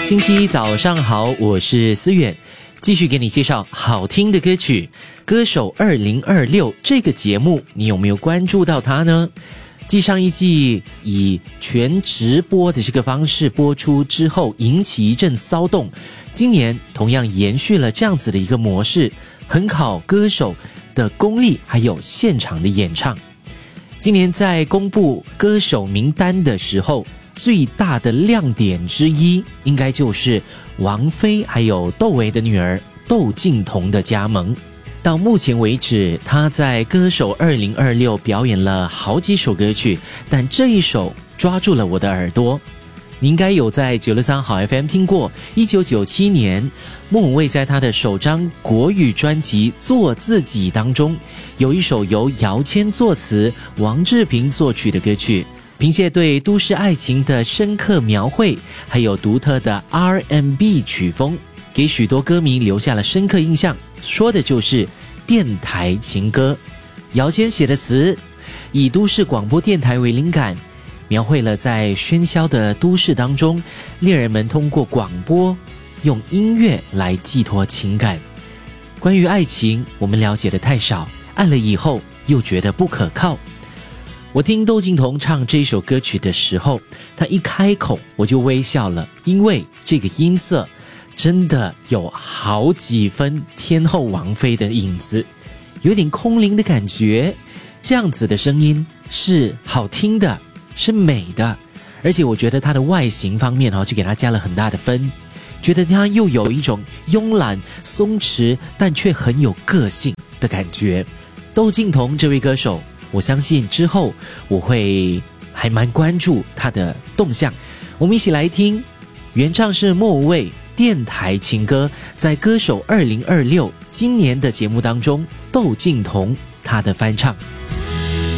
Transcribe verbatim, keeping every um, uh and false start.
星期一早上好，我是思远，继续给你介绍好听的歌曲。歌手二零二六这个节目，你有没有关注到它呢？继上一季以全直播的这个方式播出之后，引起一阵骚动，今年同样延续了这样子的一个模式，很考歌手的功力还有现场的演唱。今年在公布歌手名单的时候，最大的亮点之一应该就是王菲还有窦唯的女儿窦靖童的加盟。到目前为止，她在歌手二零二六表演了好几首歌曲，但这一首抓住了我的耳朵。你应该有在九六三好 F M 听过，一九九七年莫文蔚在她的首张国语专辑《做自己》当中，有一首由姚谦作词王志平作曲的歌曲，凭借对都市爱情的深刻描绘，还有独特的 R and B 曲风，给许多歌迷留下了深刻印象。说的就是电台情歌。姚谦写的词，以都市广播电台为灵感，描绘了在喧嚣的都市当中，恋人们通过广播用音乐来寄托情感。关于爱情，我们了解的太少，爱了以后又觉得不可靠。我听窦靖童唱这首歌曲的时候，他一开口我就微笑了，因为这个音色真的有好几分天后王菲的影子，有点空灵的感觉。这样子的声音是好听的，是美的，而且我觉得她的外形方面就给她加了很大的分，觉得她又有一种慵懒松弛但却很有个性的感觉。窦靖童这位歌手，我相信之后我会还蛮关注她的动向。我们一起来听，原唱是莫文蔚电台情歌，在歌手二零二六今年的节目当中，窦靖童他的翻唱。